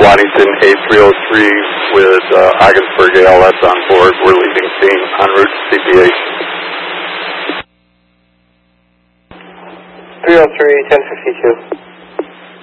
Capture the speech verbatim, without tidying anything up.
Waddington A three oh three with uh, Ogdensburg A L S on board. We're leaving scene en route to C P H. three oh three, ten fifty-two.